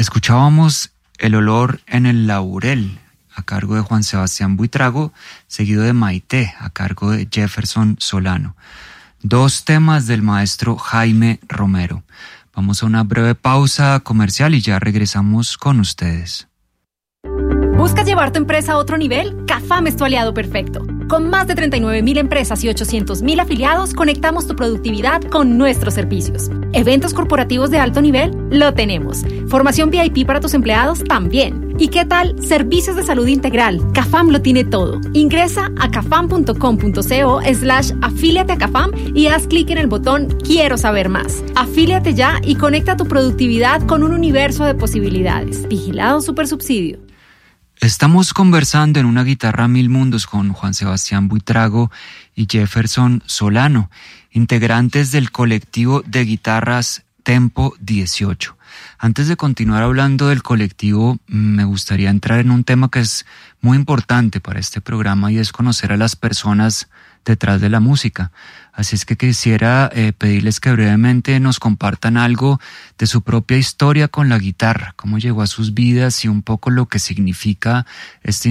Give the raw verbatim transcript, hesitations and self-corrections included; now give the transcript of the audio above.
Escuchábamos El olor en el laurel, a cargo de Juan Sebastián Buitrago, seguido de Maite, a cargo de Jefferson Solano. Dos temas del maestro Jaime Romero. Vamos a una breve pausa comercial y ya regresamos con ustedes. ¿Buscas llevar tu empresa a otro nivel? CAFAM es tu aliado perfecto. Con más de treinta y nueve mil empresas y ochocientos mil afiliados, conectamos tu productividad con nuestros servicios. Eventos corporativos de alto nivel, lo tenemos. Formación V I P para tus empleados, también. ¿Y qué tal? Servicios de salud integral. CAFAM lo tiene todo. Ingresa a cafam punto com punto co slash afíliate a CAFAM y haz clic en el botón Quiero saber más. Afíliate ya y conecta tu productividad con un universo de posibilidades. Vigilado Supersubsidio. Estamos conversando en Una guitarra mil mundos con Juan Sebastián Buitrago y Jefferson Solano, integrantes del colectivo de guitarras Tempo dieciocho. Antes de continuar hablando del colectivo, me gustaría entrar en un tema que es muy importante para este programa y es conocer a las personas detrás de la música. Así es que quisiera eh, pedirles que brevemente nos compartan algo de su propia historia con la guitarra, cómo llegó a sus vidas y un poco lo que significa este